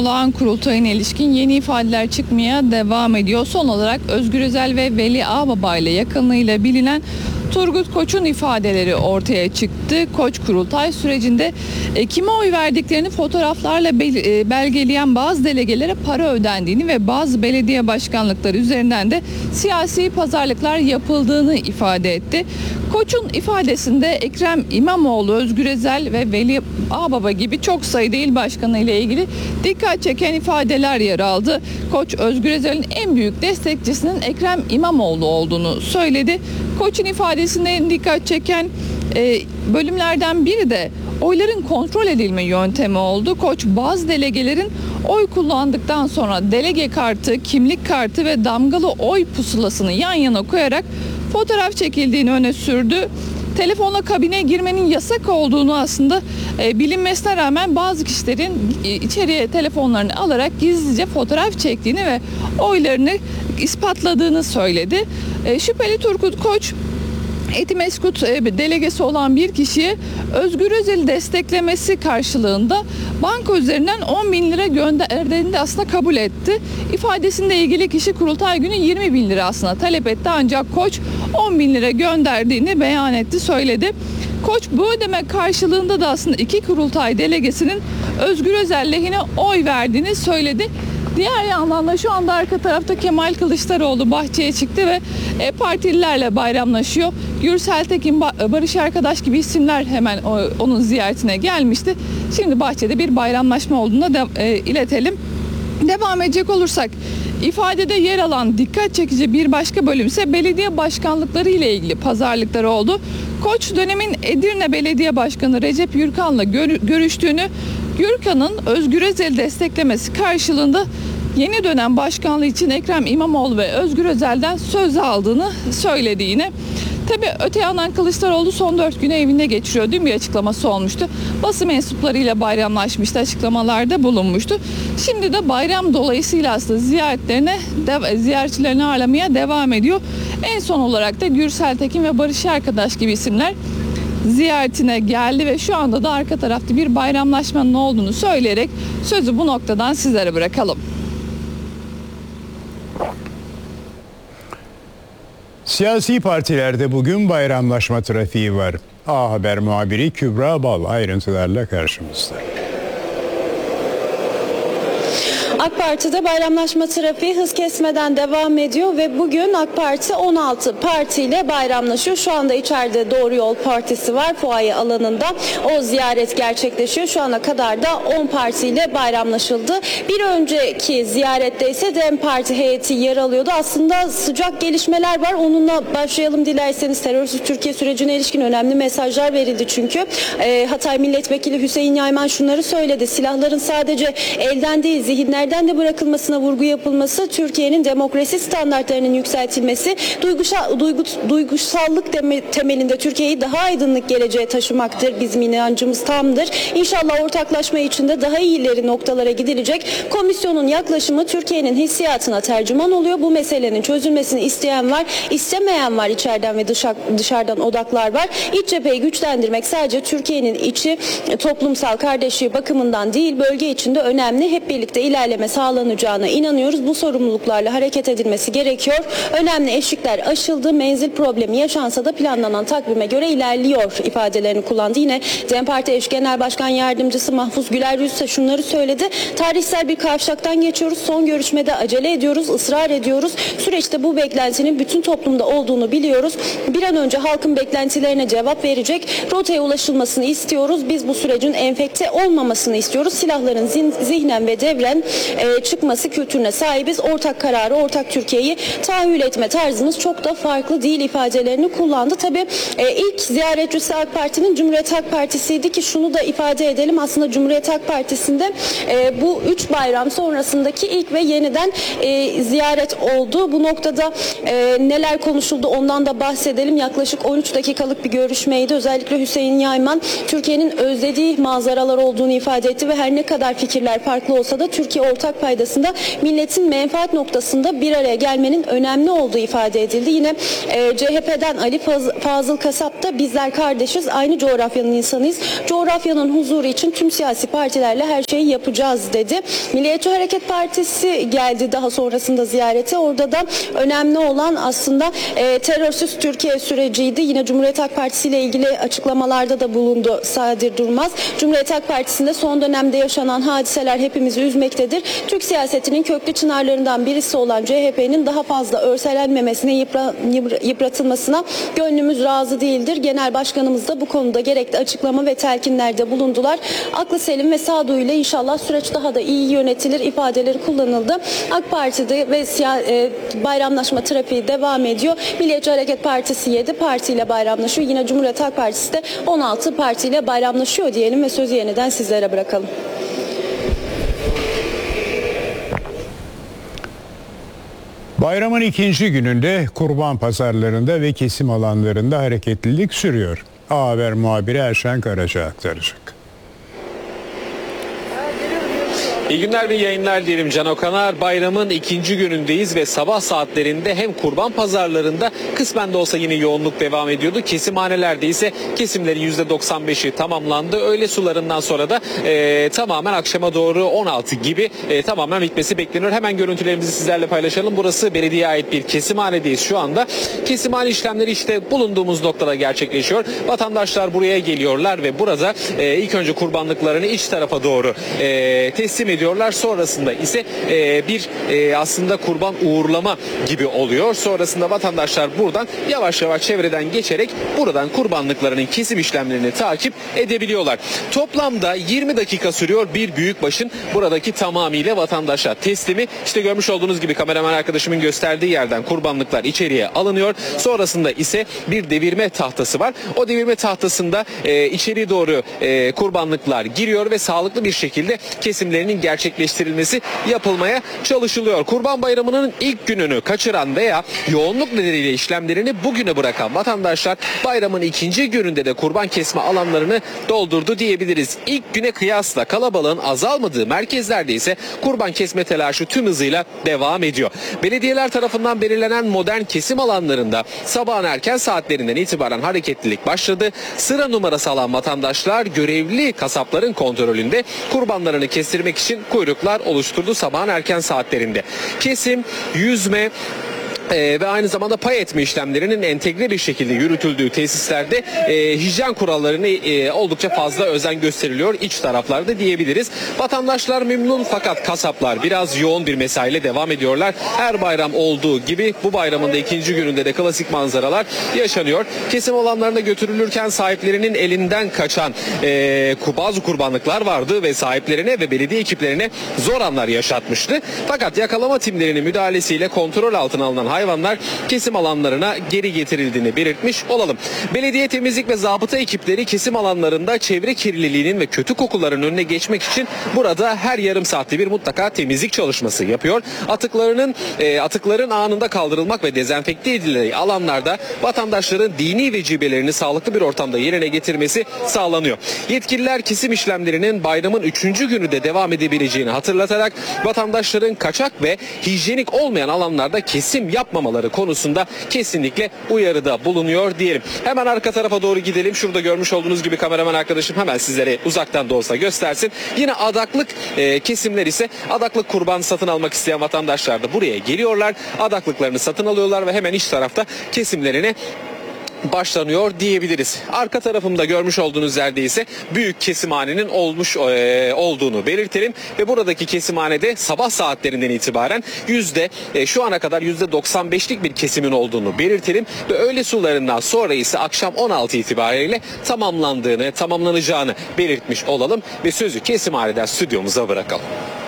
Olağan kurultayına ilişkin yeni ifadeler çıkmaya devam ediyor. Son olarak Özgür Özel ve Veli Ağbaba ile yakınlığıyla bilinen Turgut Koç'un ifadeleri ortaya çıktı. Koç kurultay sürecinde kime oy verdiklerini fotoğraflarla belgeleyen bazı delegelere para ödendiğini ve bazı belediye başkanlıkları üzerinden de siyasi pazarlıklar yapıldığını ifade etti. Koç'un ifadesinde Ekrem İmamoğlu, Özgür Özel ve Veli Ağbaba gibi çok sayıda il başkanı ile ilgili dikkat çeken ifadeler yer aldı. Koç, Özgür Özel'in en büyük destekçisinin Ekrem İmamoğlu olduğunu söyledi. Koç'un ifadesinde en dikkat çeken bölümlerden biri de oyların kontrol edilme yöntemi oldu. Koç, bazı delegelerin oy kullandıktan sonra delege kartı, kimlik kartı ve damgalı oy pusulasını yan yana koyarak fotoğraf çekildiğini öne sürdü. Telefonla kabine girmenin yasak olduğunu aslında bilinmesine rağmen bazı kişilerin içeriye telefonlarını alarak gizlice fotoğraf çektiğini ve oylarını ispatladığını söyledi. Şüpheli Turgut Koç, Etimeskut delegesi olan bir kişiye Özgür Özel'i desteklemesi karşılığında banka üzerinden 10 bin lira gönderdiğini de aslında kabul etti. İfadesinde ilgili kişi kurultay günü 20 bin lira aslında talep etti, ancak Koç 10 bin lira gönderdiğini beyan etti, söyledi. Koç bu ödeme karşılığında da aslında iki kurultay delegesinin Özgür Özel lehine oy verdiğini söyledi. Diğer yandan da şu anda arka tarafta Kemal Kılıçdaroğlu bahçeye çıktı ve partililerle bayramlaşıyor. Gürsel Tekin, Barış Arkadaş gibi isimler hemen onun ziyaretine gelmişti. Şimdi bahçede bir bayramlaşma olduğunu da iletelim. Devam edecek olursak, ifadede yer alan dikkat çekici bir başka bölüm ise belediye başkanlıkları ile ilgili pazarlıkları oldu. Koç, dönemin Edirne Belediye Başkanı Recep Gürkan'la görüştüğünü, Gürkan'ın Özgür Özel'i desteklemesi karşılığında yeni dönem başkanlığı için Ekrem İmamoğlu ve Özgür Özel'den söz aldığını söylediğini. Tabii öte yandan Kılıçdaroğlu son 4 günü evinde geçiriyor. Dün bir açıklaması olmuştu. Basın mensuplarıyla bayramlaşmıştı, açıklamalarda bulunmuştu. Şimdi de bayram dolayısıyla aslında ziyaretçilerini ağırlamaya devam ediyor. En son olarak da Gürsel Tekin ve Barış Arkadaş gibi isimler ziyaretine geldi ve şu anda da arka tarafta bir bayramlaşmanın olduğunu söyleyerek sözü bu noktadan sizlere bırakalım. Siyasi partilerde bugün bayramlaşma trafiği var. A Haber muhabiri Kübra Bal ayrıntılarla karşımızda. AK Parti'de bayramlaşma trafiği hız kesmeden devam ediyor ve bugün AK Parti 16 partiyle bayramlaşıyor. Şu anda içeride Doğru Yol Partisi var, fuaye alanında. O ziyaret gerçekleşiyor. Şu ana kadar da 10 partiyle bayramlaşıldı. Bir önceki ziyarette ise DEM Parti heyeti yer alıyordu. Aslında sıcak gelişmeler var. Onunla başlayalım dilerseniz. Terörsüz Türkiye sürecine ilişkin önemli mesajlar verildi çünkü. Hatay Milletvekili Hüseyin Yayman şunları söyledi. Silahların sadece elden değil, zihinlerden de bırakılmasına vurgu yapılması, Türkiye'nin demokrasi standartlarının yükseltilmesi, duygusallık temelinde Türkiye'yi daha aydınlık geleceğe taşımaktır. Bizim inancımız tamdır. İnşallah ortaklaşma içinde daha iyileri noktalara gidilecek. Komisyonun yaklaşımı Türkiye'nin hissiyatına tercüman oluyor. Bu meselenin çözülmesini isteyen var, istemeyen var, içeriden ve dışarıdan odaklar var. İç cepheyi güçlendirmek sadece Türkiye'nin içi toplumsal kardeşliği bakımından değil, bölge içinde önemli. Hep birlikte ilerleme sağlanacağına inanıyoruz. Bu sorumluluklarla hareket edilmesi gerekiyor. Önemli eşikler aşıldı. Menzil problemi yaşansa da planlanan takvime göre ilerliyor ifadelerini kullandı. Yine DEM Parti Eş Genel Başkan Yardımcısı Mahfuz Güler Yüz ise şunları söyledi. Tarihsel bir kavşaktan geçiyoruz. Son görüşmede acele ediyoruz, ısrar ediyoruz. Süreçte bu beklentinin bütün toplumda olduğunu biliyoruz. Bir an önce halkın beklentilerine cevap verecek rotaya ulaşılmasını istiyoruz. Biz bu sürecin enfekte olmamasını istiyoruz. Silahların zihnen ve devren çıkması kültürüne sahibiz. Ortak kararı, ortak Türkiye'yi tahayyül etme tarzımız çok da farklı değil ifadelerini kullandı. Tabii ilk ziyaretçisi AK Parti'nin Cumhuriyet Halk Partisi'ydi ki şunu da ifade edelim. Aslında Cumhuriyet Halk Partisi'nde bu 3 bayram sonrasındaki ilk ve yeniden ziyaret oldu. Bu noktada neler konuşuldu ondan da bahsedelim. Yaklaşık 13 dakikalık bir görüşmeydi. Özellikle Hüseyin Yayman Türkiye'nin özlediği manzaralar olduğunu ifade etti ve her ne kadar fikirler farklı olsa da Türkiye ortak ortak paydasında milletin menfaat noktasında bir araya gelmenin önemli olduğu ifade edildi. Yine CHP'den Ali Fazıl Kasap da bizler kardeşiz, aynı coğrafyanın insanıyız. Coğrafyanın huzuru için tüm siyasi partilerle her şeyi yapacağız dedi. Milliyetçi Hareket Partisi geldi daha sonrasında ziyarete. Orada da önemli olan aslında terörsüz Türkiye süreciydi. Yine Cumhuriyet Halk Partisi ile ilgili açıklamalarda da bulundu Sadir Durmaz. Cumhuriyet Halk Partisi'nde son dönemde yaşanan hadiseler hepimizi üzmektedir. Türk siyasetinin köklü çınarlarından birisi olan CHP'nin daha fazla örselenmemesine, yıpratılmasına gönlümüz razı değildir. Genel Başkanımız da bu konuda gerekli açıklama ve telkinlerde bulundular. Aklı selim ve sağduyuyla inşallah süreç daha da iyi yönetilir ifadeleri kullanıldı. AK Parti'de ve bayramlaşma trafiği devam ediyor. Milliyetçi Hareket Partisi 7 partiyle bayramlaşıyor. Yine Cumhuriyet Halk Partisi de 16 partiyle bayramlaşıyor diyelim ve sözü yeniden sizlere bırakalım. Bayramın ikinci gününde kurban pazarlarında ve kesim alanlarında hareketlilik sürüyor. A Haber muhabiri Erşen Karaca aktaracak. İyi günler ve yayınlar diyelim Can Okanar. Bayramın ikinci günündeyiz ve sabah saatlerinde hem kurban pazarlarında kısmen de olsa yine yoğunluk devam ediyordu. Kesimhanelerde ise kesimlerin %95'i tamamlandı. Öğle sularından sonra da tamamen akşama doğru 16 gibi tamamen bitmesi bekleniyor. Hemen görüntülerimizi sizlerle paylaşalım. Burası belediyeye ait bir kesimhanedeyiz şu anda. Kesimhane işlemleri işte bulunduğumuz noktada gerçekleşiyor. Vatandaşlar buraya geliyorlar ve burada ilk önce kurbanlıklarını iç tarafa doğru teslim ediyorlar. Sonrasında ise bir aslında kurban uğurlama gibi oluyor. Sonrasında vatandaşlar buradan yavaş yavaş çevreden geçerek buradan kurbanlıklarının kesim işlemlerini takip edebiliyorlar. Toplamda 20 dakika sürüyor bir büyükbaşın buradaki tamamıyla vatandaşa teslimi. İşte görmüş olduğunuz gibi kameraman arkadaşımın gösterdiği yerden kurbanlıklar içeriye alınıyor. Sonrasında ise bir devirme tahtası var. O devirme tahtasında içeri doğru kurbanlıklar giriyor ve sağlıklı bir şekilde kesimlerinin gerçekleştirilmesi yapılmaya çalışılıyor. Kurban Bayramı'nın ilk gününü kaçıran veya yoğunluk nedeniyle işlemlerini bugüne bırakan vatandaşlar bayramın ikinci gününde de kurban kesme alanlarını doldurdu diyebiliriz. İlk güne kıyasla kalabalığın azalmadığı merkezlerde ise kurban kesme telaşı tüm hızıyla devam ediyor. Belediyeler tarafından belirlenen modern kesim alanlarında sabahın erken saatlerinden itibaren hareketlilik başladı. Sıra numarası alan vatandaşlar görevli kasapların kontrolünde kurbanlarını kestirmek için kuyruklar oluşturdu sabahın erken saatlerinde. Kesim, yüzme ve aynı zamanda pay etme işlemlerinin entegre bir şekilde yürütüldüğü tesislerde hijyen kurallarına oldukça fazla özen gösteriliyor iç taraflarda diyebiliriz. Vatandaşlar memnun fakat kasaplar biraz yoğun bir mesaiyle devam ediyorlar. Her bayram olduğu gibi bu bayramın da ikinci gününde de klasik manzaralar yaşanıyor. Kesim alanlarına götürülürken sahiplerinin elinden kaçan bazı kurbanlıklar vardı ve sahiplerine ve belediye ekiplerine zor anlar yaşatmıştı. Fakat yakalama timlerinin müdahalesiyle kontrol altına alınan hayvanlar kesim alanlarına geri getirildiğini belirtmiş olalım. Belediye temizlik ve zabıta ekipleri kesim alanlarında çevre kirliliğinin ve kötü kokuların önüne geçmek için burada her yarım saatte bir mutlaka temizlik çalışması yapıyor. Atıkların anında kaldırılmak ve dezenfekte edildiği alanlarda vatandaşların dini vecibelerini sağlıklı bir ortamda yerine getirmesi sağlanıyor. Yetkililer kesim işlemlerinin bayramın 3. günü de devam edebileceğini hatırlatarak vatandaşların kaçak ve hijyenik olmayan alanlarda kesim yapmamaları konusunda kesinlikle uyarıda bulunuyor diyelim. Hemen arka tarafa doğru gidelim. Şurada görmüş olduğunuz gibi kameraman arkadaşım hemen sizlere uzaktan da olsa göstersin. Yine adaklık kesimler ise adaklık kurban satın almak isteyen vatandaşlar da buraya geliyorlar. Adaklıklarını satın alıyorlar ve hemen iç tarafta kesimlerine başlanıyor diyebiliriz. Arka tarafımda görmüş olduğunuz yerde ise büyük kesimhanenin olduğunu belirtelim ve buradaki kesimhanede sabah saatlerinden itibaren şu ana kadar %95'lik bir kesimin olduğunu belirtelim ve öğle sularından sonra ise akşam 16 itibariyle tamamlanacağını belirtmiş olalım ve sözü kesimhaneden stüdyomuza bırakalım.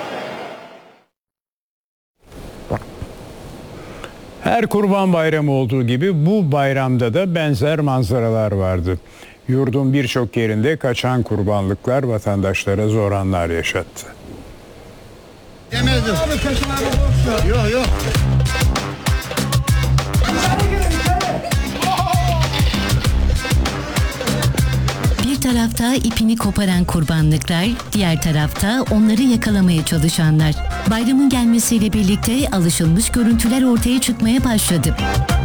Her Kurban Bayramı olduğu gibi bu bayramda da benzer manzaralar vardı. Yurdun birçok yerinde kaçan kurbanlıklar vatandaşlara zor anlar yaşattı. Yemedim. Yok. tarafta ipini koparan kurbanlıklar, diğer tarafta onları yakalamaya çalışanlar. Bayramın gelmesiyle birlikte alışılmış görüntüler ortaya çıkmaya başladı.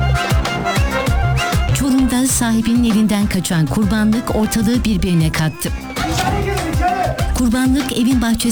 Çorum'da sahibinin elinden kaçan kurbanlık ortalığı birbirine kattı. Kurbanlık evin bahçesinde